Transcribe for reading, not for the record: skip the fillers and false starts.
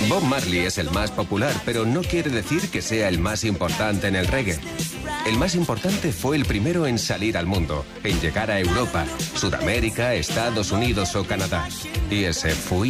Bob Marley es el más popular, pero no quiere decir que sea el más importante en el reggae. El más importante fue el primero en salir al mundo, en llegar a Europa, Sudamérica, Estados Unidos o Canadá. Y ese fui